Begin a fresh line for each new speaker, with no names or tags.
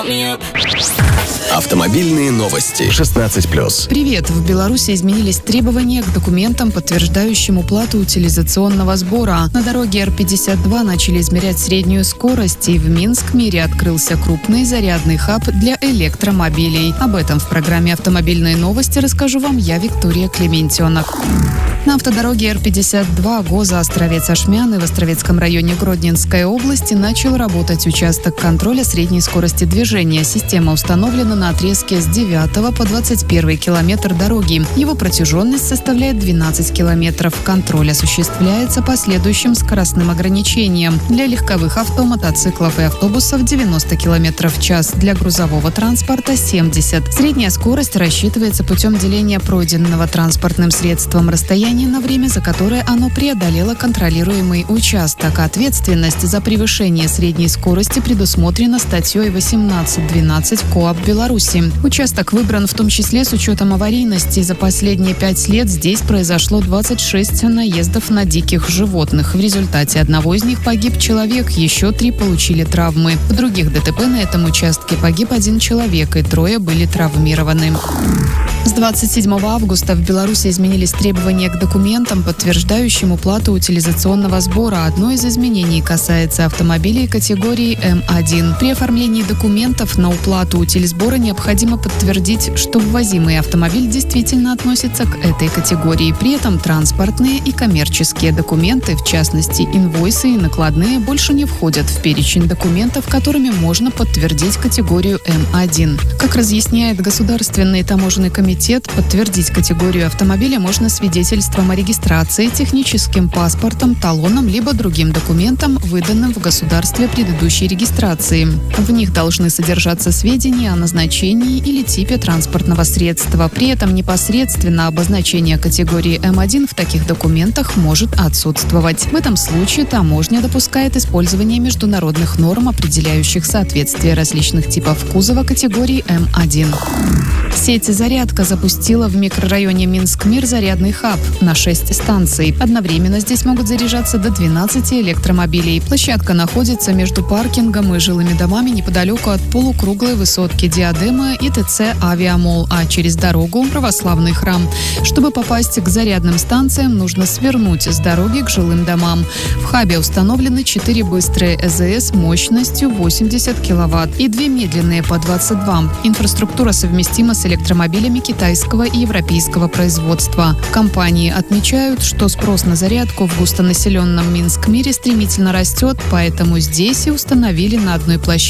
Автомобильные новости. 16+.
Привет! В Беларуси изменились требования к документам, подтверждающим уплату утилизационного сбора. На дороге Р-52 начали измерять среднюю скорость, и в Минск-Мире открылся крупный зарядный хаб для электромобилей. Об этом в программе «Автомобильные новости» расскажу вам я, Виктория Клементьонок. На автодороге Р-52 ГОЗа Островец-Ашмяны в Островецком районе Гродненской области начал работать участок контроля средней скорости движения. Система установлена на отрезке с 9 по 21 километр дороги. Его протяженность составляет 12 километров. Контроль осуществляется по следующим скоростным ограничениям. Для легковых авто, мотоциклов и автобусов 90 километров в час. Для грузового транспорта 70. Средняя скорость рассчитывается путем деления пройденного транспортным средством расстояния на время, за которое оно преодолело контролируемый участок. Ответственность за превышение средней скорости предусмотрена статьей 18.12 КоАП Беларуси. Участок выбран в том числе с учетом аварийности. За последние 5 лет здесь произошло 26 наездов на диких животных. В результате одного из них погиб человек, еще 3 получили травмы. В других ДТП на этом участке погиб 1 человек, и 3 были травмированы. С 27 августа в Беларуси изменились требования к документам, подтверждающим уплату утилизационного сбора. Одно из изменений касается автомобилей категории М1. При оформлении документов на уплату утильсбора необходимо подтвердить, что ввозимый автомобиль действительно относится к этой категории. При этом транспортные и коммерческие документы, в частности инвойсы и накладные, больше не входят в перечень документов, которыми можно подтвердить категорию М1. Как разъясняет Государственный таможенный комитет, подтвердить категорию автомобиля можно свидетельством о регистрации, техническим паспортом, талоном либо другим документом, выданным в государстве предыдущей регистрации. В них должны содержаться сведения о назначении или типе транспортного средства. При этом непосредственно обозначение категории М1 в таких документах может отсутствовать. В этом случае таможня допускает использование международных норм, определяющих соответствие различных типов кузова категории М1. Сеть «Зарядка» запустила в микрорайоне Минск-Мир зарядный хаб на 6 станций. Одновременно здесь могут заряжаться до 12 электромобилей. Площадка находится между паркингом и жилыми домами неподалеку от полукруглой высотки Диадема и ТЦ «Авиамолл», а через дорогу – православный храм. Чтобы попасть к зарядным станциям, нужно свернуть с дороги к жилым домам. В хабе установлены 4 быстрые ЭЗС мощностью 80 киловатт и 2 медленные по 22. Инфраструктура совместима с электромобилями китайского и европейского производства. В компании отмечают, что спрос на зарядку в густонаселенном Минск-Мире стремительно растет, поэтому здесь и установили на одной площадке